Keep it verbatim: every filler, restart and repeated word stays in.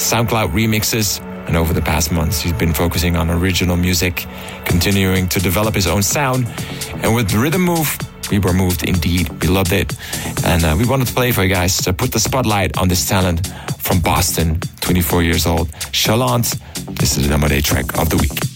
SoundCloud remixes, and over the past months he's been focusing on original music, continuing to develop his own sound. And with Rhythm Move, we were moved indeed. We loved it. And uh, we wanted to play for you guys to put the spotlight on this talent from Boston, twenty-four years old, Chalant. This is the number eight track of the week.